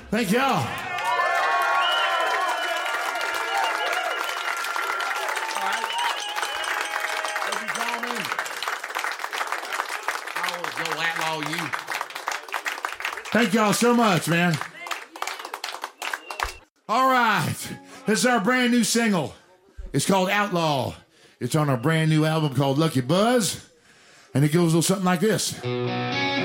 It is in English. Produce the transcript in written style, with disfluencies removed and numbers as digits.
Thank y'all. Thank y'all so much, man. All right. This is our brand new single. It's called Outlaw. It's on our brand new album called Lucky Buzz. And it goes a little something like this.